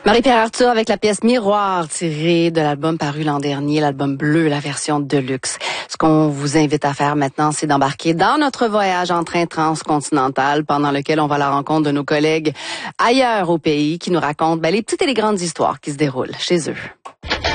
Marie-Pierre Arthur avec la pièce Miroir tirée de l'album paru l'an dernier, l'album bleu, la version deluxe. Ce qu'on vous invite à faire maintenant, c'est d'embarquer dans notre voyage en train transcontinental pendant lequel on va à la rencontre de nos collègues ailleurs au pays qui nous racontent les petites et les grandes histoires qui se déroulent chez eux.